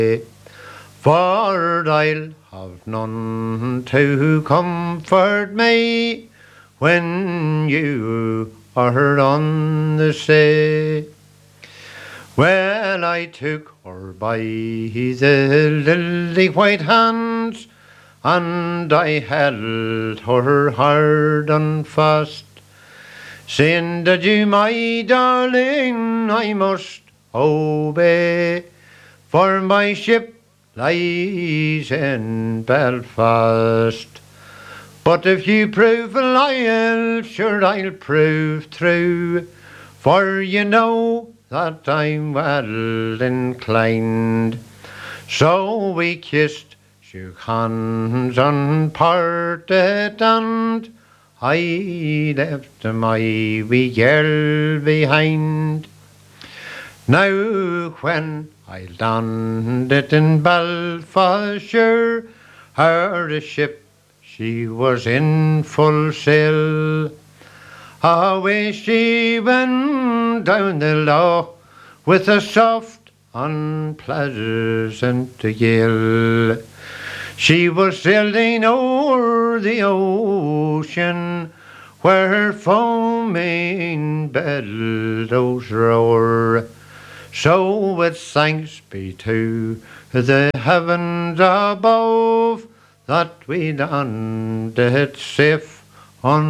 For I'll have none to comfort me when you are on the sea. Well, I took her by the lily white hands, and I held her hard and fast, saying that you, my darling, I must obey, for my ship lies in Belfast. But if you prove loyal, sure I'll prove true, for you know that I'm well inclined. So we kissed, shook hands and parted, and I left my wee girl behind. Now when I landed in Belfastshire, her ship she was in full sail. Away she went down the lough with a soft and pleasant gale. She was sailing o'er the ocean where foaming billows roar. So with thanks be to the heavens above that we landed safe on